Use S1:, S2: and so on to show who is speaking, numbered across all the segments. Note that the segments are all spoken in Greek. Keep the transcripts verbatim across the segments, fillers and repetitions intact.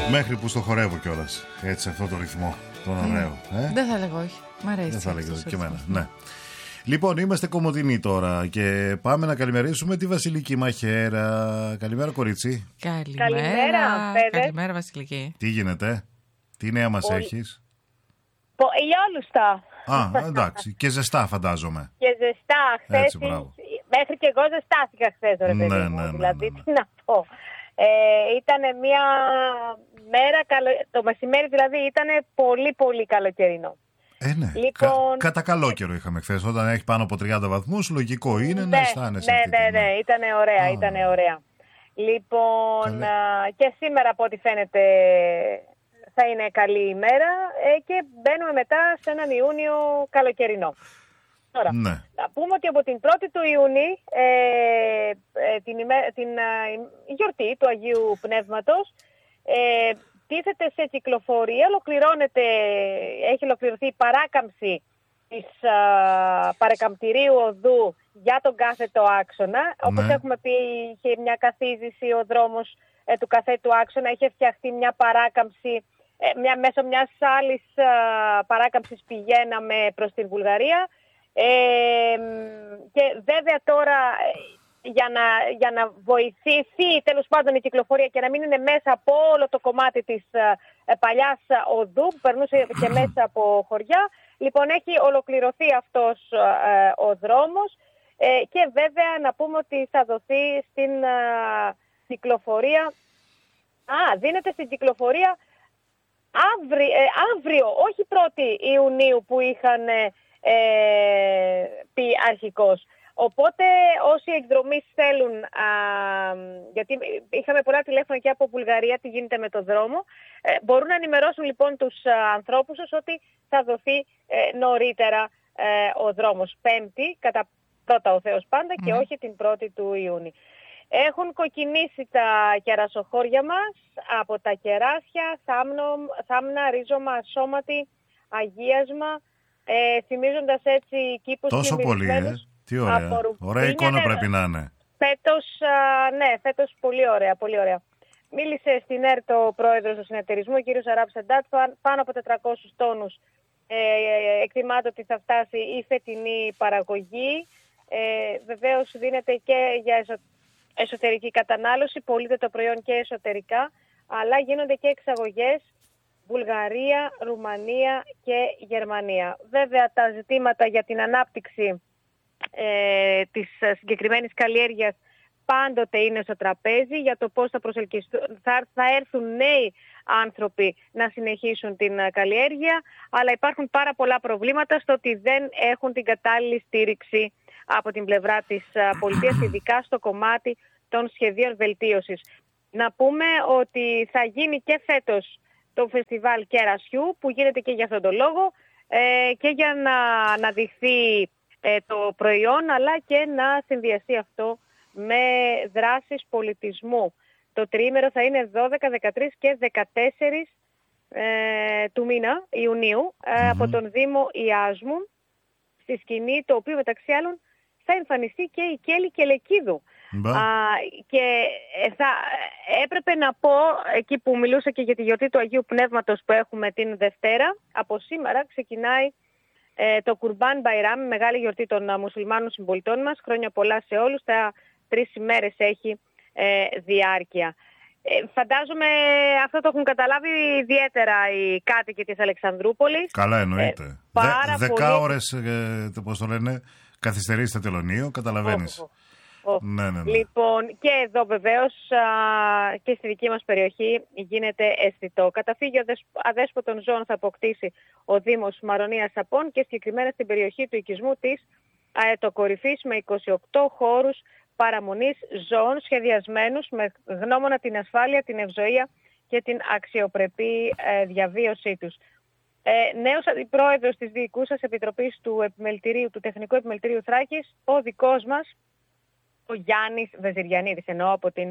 S1: Μέχρι που στο χορεύω κιόλας. Έτσι, αυτό το ρυθμό. Τον ωραίο.
S2: Mm. Ε? Δεν θα λέγω όχι. Μ' αρέσει.
S1: Δεν θα λέγω και εμένα. Ναι. Λοιπόν, είμαστε Κομοτηνοί τώρα και πάμε να καλημερίσουμε τη Βασιλική Μαχαίρα. Καλημέρα, κορίτσι.
S2: Καλημέρα.
S3: Καλημέρα,
S2: Καλημέρα, Βασιλική.
S1: Τι γίνεται, τι νέα μας έχεις?
S3: Ηλιόλουστα.
S1: Α, εντάξει. Και ζεστά, φαντάζομαι.
S3: Και ζεστά. Χθες, μέχρι και εγώ ζεστάθηκα χθες, ρε παιδί
S1: ναι,
S3: μου.
S1: ναι, ναι,
S3: δηλαδή,
S1: ναι, ναι.
S3: τι να πω. Ε, ήταν μια μέρα, καλο... το μεσημέρι δηλαδή ήταν πολύ πολύ καλοκαιρινό.
S1: Ε, ναι.
S3: Λοιπόν...
S1: Κα, κατά καλό καιρό είχαμε χθες. Όταν έχει πάνω από τριάντα βαθμούς, λογικό είναι
S3: ναι,
S1: να αισθάνεσαι.
S3: Ναι, ναι, ναι, ναι. Ήταν ωραία,
S1: Α.
S3: ήταν ωραία. Λοιπόν, α, και σήμερα από ό,τι φαίνεται θα είναι καλή ημέρα ε, και μπαίνουμε μετά σε έναν Ιούνιο καλοκαιρινό. Τώρα,
S1: ναι.
S3: να πούμε ότι από την πρώτη του Ιούνιου, ε, ε, την, ημέ, την ε, γιορτή του Αγίου Πνεύματος, ε, τίθεται σε κυκλοφορία, ολοκληρώνεται, έχει ολοκληρωθεί η παράκαμψη της α, παρεκαμπτηρίου οδού για τον κάθετο άξονα. Ναι. Όπως έχουμε πει, είχε μια καθίζηση ο δρόμος ε, του καθέτου άξονα, είχε φτιαχτεί μια παράκαμψη, ε, μια, μέσω μιας άλλης α, παράκαμψης πηγαίναμε προς την Βουλγαρία. Ε, και βέβαια τώρα για να, για να βοηθήσει τέλος πάντων η κυκλοφορία και να μην είναι μέσα από όλο το κομμάτι της ε, παλιάς οδού που περνούσε και μέσα από χωριά, λοιπόν έχει ολοκληρωθεί αυτός ε, ο δρόμος ε, και βέβαια να πούμε ότι θα δοθεί στην ε, κυκλοφορία, α, δίνεται στην κυκλοφορία αύριο, ε, αύριο όχι πρώτη Ιουνίου που είχαν Ε, πει αρχικώς. Οπότε όσοι εκδρομείς θέλουν, α, γιατί είχαμε πολλά τηλέφωνα και από Βουλγαρία τι γίνεται με το δρόμο, ε, μπορούν να ενημερώσουν λοιπόν τους α, ανθρώπους τους ότι θα δοθεί ε, νωρίτερα ε, ο δρόμος. Πέμπτη, κατά πρώτα ο Θεός πάντα και mm. όχι την πρώτη του Ιούνιου. Έχουν κοκκινήσει τα κερασοχώρια μας από τα κεράσια, θάμνο, θάμνα, ρίζωμα, ασώματι, αγίασμα, Ε, θυμίζοντας έτσι κήπους
S1: τόσο πολύ, ε. Τι ωραία. Ωραία εικόνα πρέπει να είναι.
S3: Φέτος, α, ναι, φέτος πολύ ωραία, πολύ ωραία. Μίλησε στην ΕΡΤ ο πρόεδρος του συνεταιρισμού, ο κύριος Αράπ Σεντάτ, πάνω από τετρακόσιους τόνους ε, εκτιμάται ότι θα φτάσει η φετινή παραγωγή. Ε, βεβαίως δίνεται και για εσω, εσωτερική κατανάλωση, πωλείται το προϊόν και εσωτερικά, αλλά γίνονται και εξαγωγές Βουλγαρία, Ρουμανία και Γερμανία. Βέβαια τα ζητήματα για την ανάπτυξη ε, της συγκεκριμένης καλλιέργειας πάντοτε είναι στο τραπέζι για το πώς θα προσελκυστούν, θα, θα έρθουν νέοι άνθρωποι να συνεχίσουν την καλλιέργεια, αλλά υπάρχουν πάρα πολλά προβλήματα στο ότι δεν έχουν την κατάλληλη στήριξη από την πλευρά της πολιτείας, ειδικά στο κομμάτι των σχεδίων βελτίωσης. Να πούμε ότι θα γίνει και φέτος το φεστιβάλ κερασιού που γίνεται και για αυτόν τον λόγο ε, και για να αναδειχθεί ε, το προϊόν αλλά και να συνδυαστεί αυτό με δράσεις πολιτισμού. Το τριήμερο θα είναι δώδεκα, δεκατρείς και δεκατέσσερις ε, του μήνα Ιουνίου ε, mm-hmm. από τον Δήμο Ιάσμου στη σκηνή, το οποίο μεταξύ άλλων θα εμφανιστεί και η Κέλη Κελεκίδου. Α, και θα έπρεπε να πω, εκεί που μιλούσα και για τη γιορτή του Αγίου Πνεύματος που έχουμε την Δευτέρα, από σήμερα ξεκινάει ε, το Κουρμπάν Μπαϊράμ, μεγάλη γιορτή των μουσουλμάνων συμπολιτών μας. Χρόνια πολλά σε όλους, τα τρεις ημέρες έχει ε, διάρκεια. Ε, φαντάζομαι αυτό το έχουν καταλάβει ιδιαίτερα οι κάτοικοι της Αλεξανδρούπολης.
S1: Καλά εννοείται. Ε,
S3: πάρα
S1: Δε,
S3: πολύ...
S1: Δεκά ώρες, ε, πώς το λένε, καθυστερήσει το τελωνείο, καταλαβαίνεις.
S3: Oh, oh, oh.
S1: Ναι, ναι, ναι.
S3: Λοιπόν, και εδώ βεβαίως α, και στη δική μας περιοχή γίνεται αισθητό. Καταφύγιο αδέσποτων ζώων θα αποκτήσει ο Δήμος Μαρονίας Σαπών και συγκεκριμένα στην περιοχή του οικισμού της Αετοκορυφής με είκοσι οκτώ χώρους παραμονής ζώων σχεδιασμένους με γνώμονα την ασφάλεια, την ευζοία και την αξιοπρεπή ε, διαβίωσή τους. Ε, νέος αντιπρόεδρος της Διοικούσας Επιτροπής του, Επιμελητηρίου, του Τεχνικού Επιμελητηρίου Θράκης, ο δικός μας, ο Γιάννης Βεζιριανίδης, εννοώ από την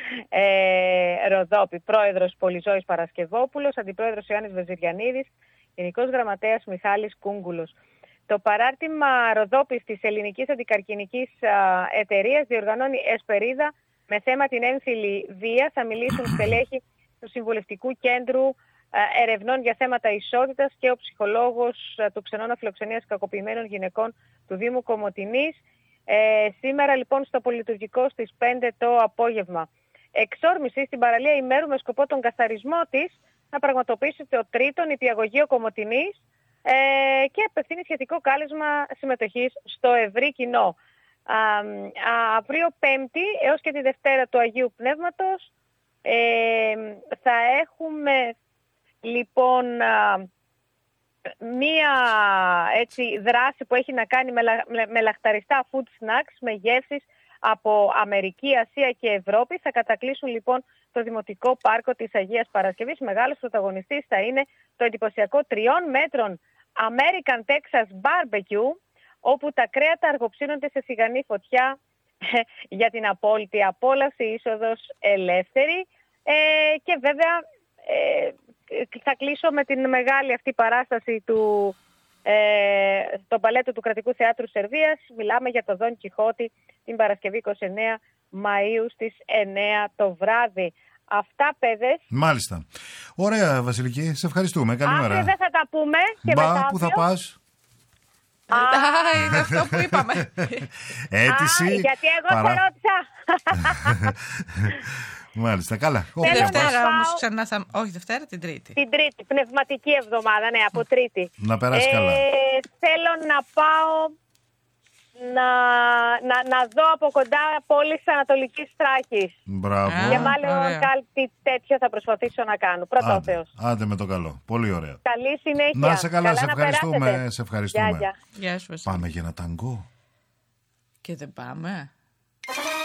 S3: ε, Ροδόπη, πρόεδρος Πολυζώης Παρασκευόπουλος, αντιπρόεδρος Γιάννης Βεζιριανίδης, γενικός γραμματέας Μιχάλης Κούγκουλος. Το παράρτημα Ροδόπης της Ελληνικής Αντικαρκινικής Εταιρείας διοργανώνει εσπερίδα με θέμα την έμφυλη βία. Θα μιλήσουν στελέχη του Συμβουλευτικού Κέντρου Ερευνών για θέματα ισότητας και ο ψυχολόγος του Ξενώνα Φιλοξενίας Κακοποιημένων Γυναικών του Δήμου Κομοτηνής. Ε, σήμερα λοιπόν στο Πολυλειτουργικό στις πέντε το απόγευμα. Εξόρμηση στην παραλία ημέρου με σκοπό τον καθαρισμό της να πραγματοποιήσει το τρίτον νηπιαγωγείο Κομοτηνής ε, και απευθύνει σχετικό κάλεσμα συμμετοχής στο ευρύ κοινό. Α, α, αύριο Πέμπτη έως και τη Δευτέρα του Αγίου Πνεύματος ε, θα έχουμε λοιπόν α, μία έτσι, δράση που έχει να κάνει με, με, με λαχταριστά food snacks με γεύσεις από Αμερική, Ασία και Ευρώπη. Θα κατακλείσουν λοιπόν το Δημοτικό Πάρκο της Αγίας Παρασκευής. Μεγάλος πρωταγωνιστής θα είναι το εντυπωσιακό τριών μέτρων American Texas Barbecue, όπου τα κρέατα αργοψύνονται σε σιγανή φωτιά για την απόλυτη απόλαυση, είσοδος ελεύθερη. Ε, και βέβαια ε, θα κλείσω με την μεγάλη αυτή παράσταση του ε, το μπαλέτο του Κρατικού Θεάτρου Σερβίας. Μιλάμε για το Δον Κιχώτη την Παρασκευή είκοσι εννέα Μαΐου στις εννέα το βράδυ. Αυτά, παιδες.
S1: Μάλιστα. Ωραία, Βασιλική. Σε ευχαριστούμε. Καλημέρα.
S3: Αύριο δεν θα τα πούμε. Και
S1: Μπα,
S3: μετά
S1: πού θα πας?
S2: Α, είναι αυτό που είπαμε.
S1: Αίτηση.
S3: Α, γιατί εγώ
S1: παρά...
S3: σε ρώτησα.
S1: Μάλιστα, καλά.
S2: Τη Δευτέρα όμως ξανά θα... Όχι, Δευτέρα, την Τρίτη.
S3: Την Τρίτη, πνευματική εβδομάδα, ναι, από Τρίτη.
S1: Να περάσει
S3: ε,
S1: καλά.
S3: Θέλω να πάω να, να, να δω από κοντά πόλεις της Ανατολικής Θράκης.
S1: Μπράβο.
S3: Και μάλλον κάτι τέτοιο θα προσπαθήσω να κάνω. Πρώτα ο Θεός.
S1: Άντε με το καλό. Πολύ ωραία.
S3: Καλή συνέχεια.
S1: Να σε καλά, καλά σε,
S3: να
S1: ευχαριστούμε, σε ευχαριστούμε.
S3: Γεια, γεια.
S2: Γεια σου,
S1: πάμε για ένα ταγκό.
S2: Και δεν πάμε.